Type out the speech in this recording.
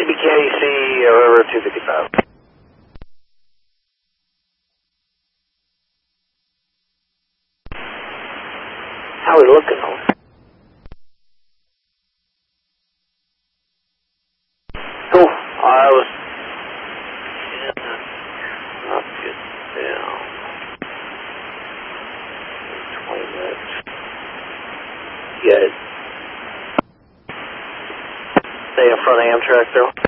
CBKC, River 255. How we looking though? Oh, I was not good down. 20 minutes. Good. Stay in front of Amtrak though.